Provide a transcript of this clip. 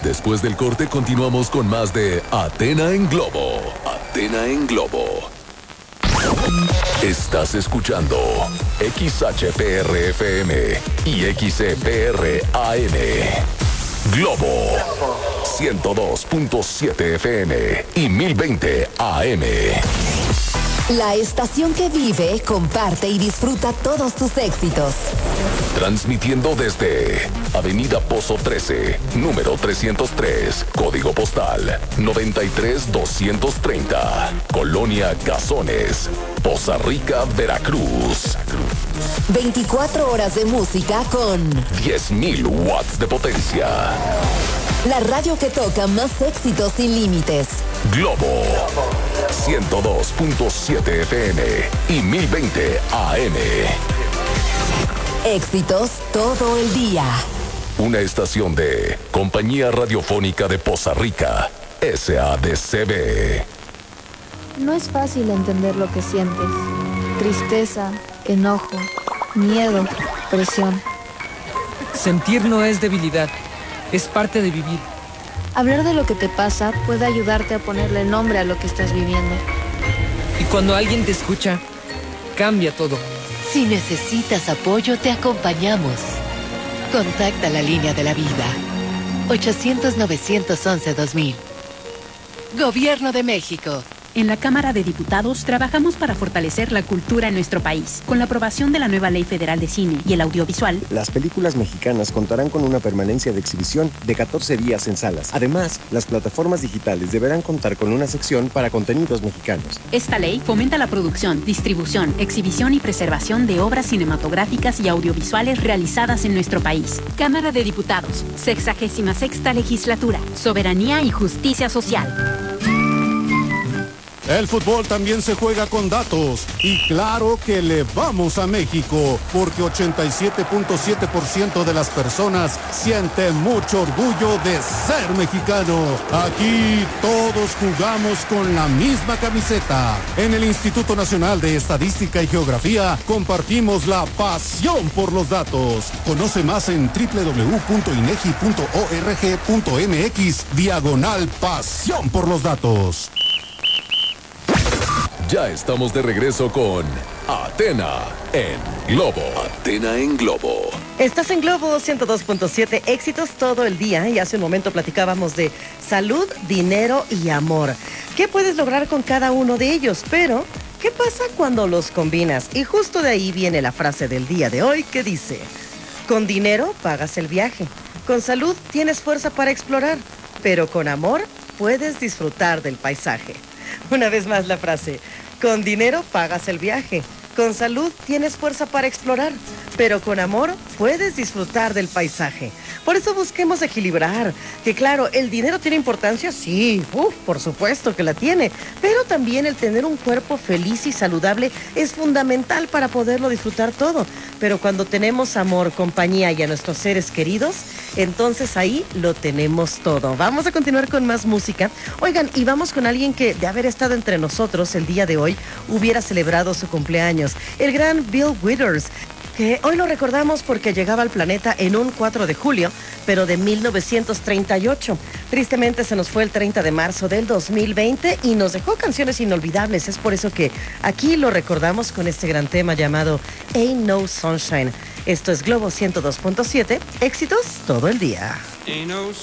Después del corte continuamos con más de Athena en Globo. Athena en Globo. Estás escuchando XHPR-FM y XCPR-AM. Globo 102.7 FM y 1020 AM. La estación que vive, comparte y disfruta todos tus éxitos. Transmitiendo desde Avenida Pozo 13, número 303, código postal 93230, Colonia Cazones, Poza Rica, Veracruz. 24 horas de música con 10.000 watts de potencia. La radio que toca más éxitos sin límites. Globo 102.7 FM y 1020 AM. Éxitos todo el día. Una estación de Compañía Radiofónica de Poza Rica, SADCB. No es fácil entender lo que sientes. Tristeza, enojo, miedo, presión. Sentir no es debilidad, es parte de vivir. Hablar de lo que te pasa puede ayudarte a ponerle nombre a lo que estás viviendo. Y cuando alguien te escucha, cambia todo. Si necesitas apoyo, te acompañamos. Contacta la línea de la vida. 800-911-2000. Gobierno de México. En la Cámara de Diputados trabajamos para fortalecer la cultura en nuestro país. Con la aprobación de la nueva Ley Federal de Cine y el Audiovisual, las películas mexicanas contarán con una permanencia de exhibición de 14 días en salas. Además, las plataformas digitales deberán contar con una sección para contenidos mexicanos. Esta ley fomenta la producción, distribución, exhibición y preservación de obras cinematográficas y audiovisuales realizadas en nuestro país. Cámara de Diputados, 66ª Legislatura, Soberanía y Justicia Social. El fútbol también se juega con datos y claro que le vamos a México porque 87.7% de las personas sienten mucho orgullo de ser mexicano. Aquí todos jugamos con la misma camiseta. En el Instituto Nacional de Estadística y Geografía compartimos la pasión por los datos. Conoce más en www.inegi.org.mx/pasión por los datos. Ya estamos de regreso con Athena en Globo. Athena en Globo. Estás en Globo 102.7, éxitos todo el día. Y hace un momento platicábamos de salud, dinero y amor. ¿Qué puedes lograr con cada uno de ellos? Pero, ¿qué pasa cuando los combinas? Y justo de ahí viene la frase del día de hoy que dice: con dinero pagas el viaje, con salud tienes fuerza para explorar, pero con amor puedes disfrutar del paisaje. Una vez más la frase: con dinero pagas el viaje, con salud tienes fuerza para explorar, pero con amor puedes disfrutar del paisaje. Por eso busquemos equilibrar, que claro, el dinero tiene importancia, sí, por supuesto que la tiene, pero también el tener un cuerpo feliz y saludable es fundamental para poderlo disfrutar todo. Pero cuando tenemos amor, compañía y a nuestros seres queridos, entonces ahí lo tenemos todo. Vamos a continuar con más música. Oigan, y vamos con alguien que de haber estado entre nosotros el día de hoy, hubiera celebrado su cumpleaños, el gran Bill Withers, que hoy lo recordamos porque llegaba al planeta en un 4 de julio, pero de 1938. Tristemente se nos fue el 30 de marzo del 2020 y nos dejó canciones inolvidables. Es por eso que aquí lo recordamos con este gran tema llamado Ain't No Sunshine. Esto es Globo 102.7, éxitos todo el día. Ain't no